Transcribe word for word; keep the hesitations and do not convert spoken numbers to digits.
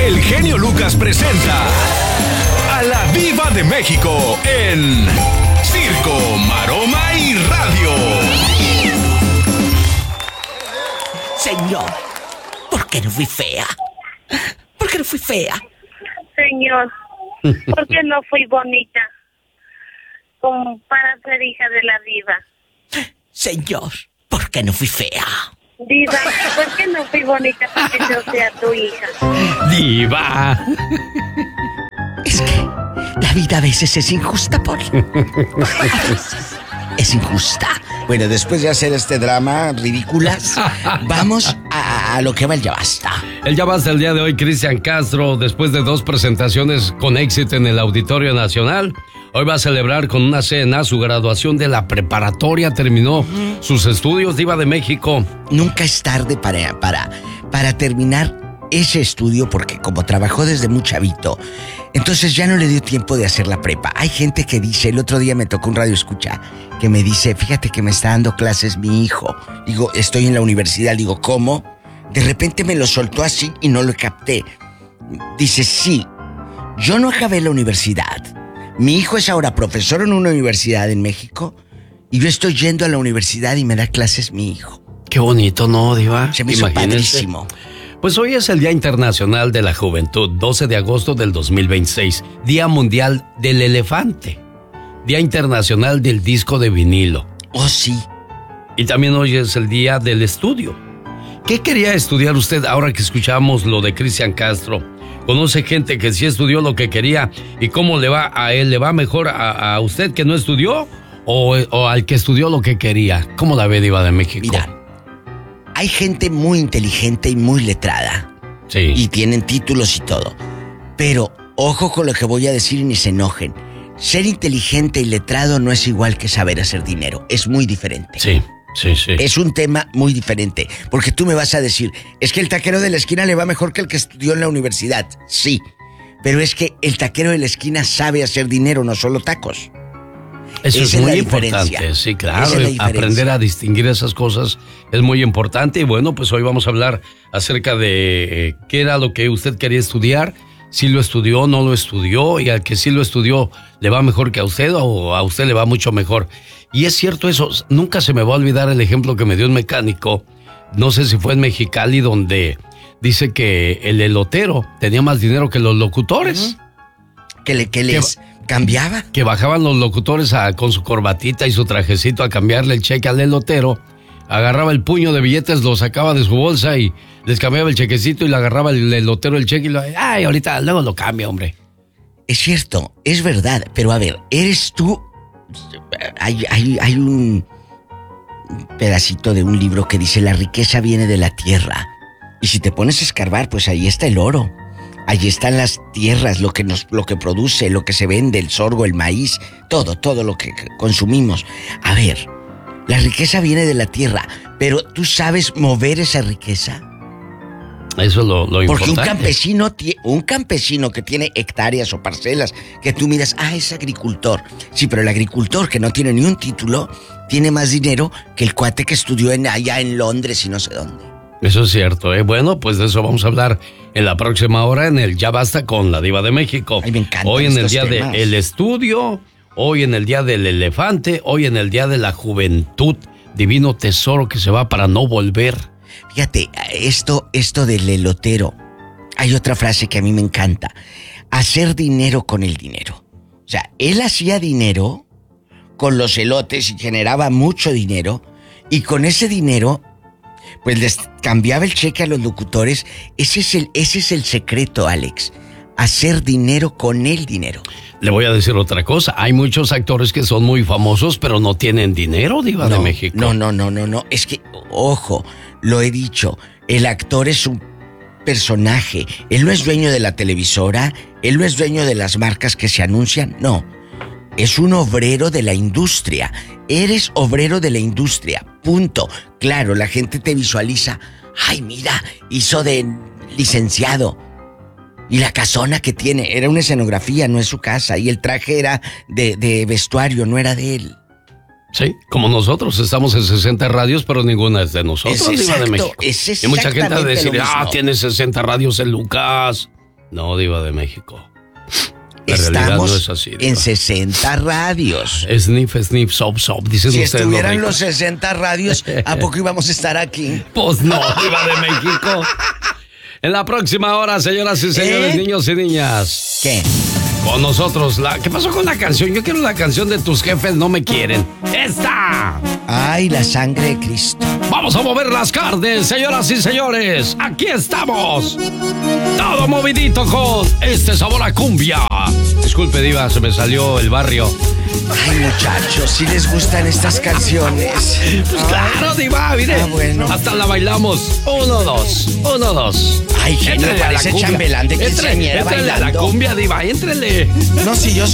el genio Lucas presenta a la Diva de México en Circo, Maroma y Radio. Señor, ¿por qué no fui fea? ¿Por qué no fui fea? Señor, ¿por qué no fui bonita? Como para ser hija de la diva. Señor, ¿por qué no fui fea? Diva, ¿por qué no fui bonita para que yo sea tu hija? Diva. Es que la vida a veces es injusta, Poli. Es injusta. Bueno, después de hacer este drama ridículas, vamos a, a lo que va el Ya Basta. El Ya Basta el día de hoy, Cristian Castro, después de dos presentaciones con éxito en el Auditorio Nacional, hoy va a celebrar con una cena su graduación de la preparatoria. Terminó uh-huh. sus estudios, Diva de México. Nunca es tarde para, para, para terminar ese estudio, porque como trabajó desde muy chavito, entonces ya no le dio tiempo de hacer la prepa. Hay gente que dice, el otro día me tocó un radio escucha, que me dice, fíjate que me está dando clases mi hijo. Digo, estoy en la universidad. Digo, ¿cómo? De repente me lo soltó así y no lo capté. Dice, sí, yo no acabé la universidad. Mi hijo es ahora profesor en una universidad en México y yo estoy yendo a la universidad y me da clases mi hijo. Qué bonito, ¿no, Diva? Se me hizo padrísimo. Pues hoy es el Día Internacional de la Juventud, doce de agosto del dos mil veintiséis, Día Mundial del Elefante, Día Internacional del Disco de Vinilo. Oh, sí. Y también hoy es el Día del Estudio. ¿Qué quería estudiar usted ahora que escuchamos lo de Cristian Castro? ¿Conoce gente que sí estudió lo que quería y cómo le va a él? ¿Le va mejor a, a usted que no estudió o, o al que estudió lo que quería? ¿Cómo la ve, Diva de México? Mira, hay gente muy inteligente y muy letrada. Sí. Y tienen títulos y todo. Pero, ojo con lo que voy a decir y ni se enojen. Ser inteligente y letrado no es igual que saber hacer dinero. Es muy diferente. Sí, sí, sí. Es un tema muy diferente. Porque tú me vas a decir, es que el taquero de la esquina le va mejor que el que estudió en la universidad. Sí. Pero es que el taquero de la esquina sabe hacer dinero, no solo tacos. Eso es muy importante, sí, claro, aprender a distinguir esas cosas es muy importante. Y bueno, pues hoy vamos a hablar acerca de eh, qué era lo que usted quería estudiar, si lo estudió, no lo estudió, y al que sí lo estudió le va mejor que a usted o a usted le va mucho mejor. Y es cierto eso, nunca se me va a olvidar el ejemplo que me dio un mecánico, no sé si fue en Mexicali, donde dice que el elotero tenía más dinero que los locutores. Uh-huh. Que, le, que les... Que, ¿cambiaba? Que bajaban los locutores a, con su corbatita y su trajecito a cambiarle el cheque al elotero. Agarraba el puño de billetes, lo sacaba de su bolsa y les cambiaba el chequecito y le agarraba el elotero el cheque y lo... Ay, ahorita luego lo cambia, hombre. Es cierto, es verdad, pero a ver, eres tú... Hay, hay, hay un pedacito de un libro que dice la riqueza viene de la tierra. Y si te pones a escarbar, pues ahí está el oro. Allí están las tierras, lo que nos, lo que produce, lo que se vende, el sorgo, el maíz, todo, todo lo que consumimos. A ver, la riqueza viene de la tierra, pero ¿tú sabes mover esa riqueza? Eso es lo, lo importante. Porque un campesino, un campesino que tiene hectáreas o parcelas, que tú miras, ah, es agricultor. Sí, pero el agricultor que no tiene ni un título, tiene más dinero que el cuate que estudió en, allá en Londres y no sé dónde. Eso es cierto, ¿eh? Bueno, pues de eso vamos a hablar en la próxima hora en el Ya Basta con la Diva de México. Ay, me encanta. Hoy en el día del estudio, hoy en el día del elefante, hoy en el día de la juventud, divino tesoro que se va para no volver. Fíjate, esto, esto del elotero, hay otra frase que a mí me encanta, hacer dinero con el dinero. O sea, él hacía dinero con los elotes y generaba mucho dinero, y con ese dinero pues les cambiaba el cheque a los locutores. Ese es el, ese es el secreto, Alex. Hacer dinero con el dinero. Le voy a decir otra cosa. Hay muchos actores que son muy famosos, pero no tienen dinero, Diva no, de México. No, no, no, no, no. Es que, ojo, lo he dicho. El actor es un personaje. Él no es dueño de la televisora. Él no es dueño de las marcas que se anuncian. No. Es un obrero de la industria. Eres obrero de la industria. Punto. Claro, la gente te visualiza. Ay, mira, hizo de licenciado. Y la casona que tiene, era una escenografía, no es su casa. Y el traje era de, de vestuario, no era de él. Sí, como nosotros estamos en sesenta radios, pero ninguna es de nosotros, es exacto, Diva de México. Es y mucha gente va a decir, ah, tiene sesenta radios el Lucas. No, Diva de México. La Estamos no es así, en sesenta radios. Sniff, sniff, sop, sop, dicen si ustedes. Si estuvieran los, los sesenta radios, ¿a poco íbamos a estar aquí? Pues no, Diva de México. En la próxima hora, señoras y señores, ¿Eh? niños y niñas. ¿Qué? Con nosotros, la... ¿qué pasó con la canción? Yo quiero la canción de Tus jefes no me quieren. ¡Esta! ¡Ay, la sangre de Cristo! Vamos a mover las carnes, señoras y señores. Aquí estamos. Todo movidito con este sabor a cumbia. Disculpe, Diva, se me salió el barrio. Ay, muchachos, si les gustan estas canciones. Pues claro, Diva, mire. Ah, bueno. Hasta la bailamos. Uno, dos, uno, dos. Ay, genio, parece chambelán de quinceañera bailando. Éntrale a la cumbia, Diva, éntrale. No, si yo